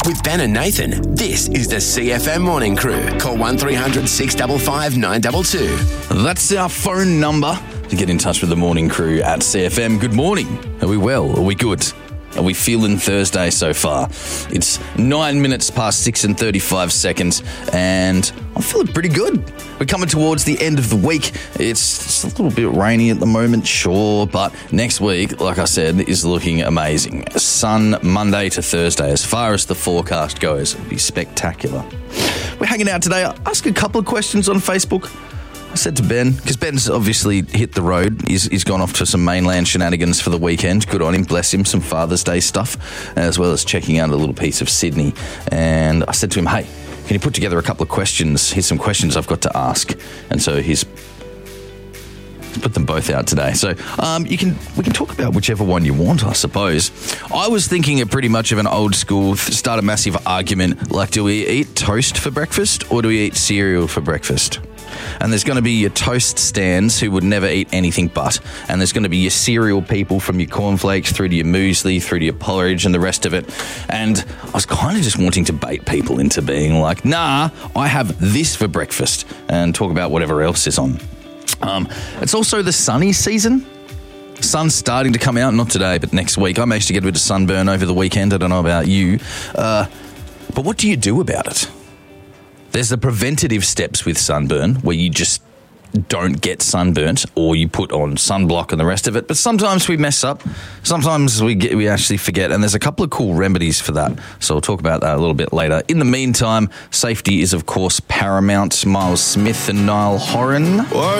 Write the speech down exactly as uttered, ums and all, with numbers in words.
With Ben and Nathan, this is the C F M Morning Crew. Call one three hundred six five five nine two two. That's our phone number to get in touch with the Morning Crew at C F M. Good morning. Are we well? Are we good? Are we feeling Thursday so far? It's nine minutes past six and thirty-five seconds, and I'm feeling pretty good. We're coming towards the end of the week. It's, it's a little bit rainy at the moment, sure, but next week, like I said, is looking amazing. Sun Monday to Thursday, as far as the forecast goes. It'll be spectacular. We're hanging out today. I asked a couple of questions on Facebook. I said to Ben, because Ben's obviously hit the road. He's, he's gone off to some mainland shenanigans for the weekend. Good on him, bless him, some Father's Day stuff, as well as checking out a little piece of Sydney. And I said to him, hey, can you put together a couple of questions? Here's some questions I've got to ask. And so he's, he's put them both out today. So um, you can we can talk about whichever one you want, I suppose. I was thinking of pretty much of an old school, start a massive argument, like do we eat toast for breakfast or do we eat cereal for breakfast? And there's going to be your toast stands who would never eat anything but. And there's going to be your cereal people from your cornflakes through to your muesli, through to your porridge and the rest of it. And I was kind of just wanting to bait people into being like, nah, I have this for breakfast, and talk about whatever else is on. Um, it's also the sunny season. Sun's starting to come out, not today, but next week. I managed to get a bit of sunburn over the weekend. I don't know about you. Uh, but what do you do about it? There's the preventative steps with sunburn where you just don't get sunburnt, or you put on sunblock and the rest of it. But sometimes we mess up. Sometimes we get, we actually forget. And there's a couple of cool remedies for that. So we'll talk about that a little bit later. In the meantime, safety is, of course, paramount. Miles Smith and Niall Horan.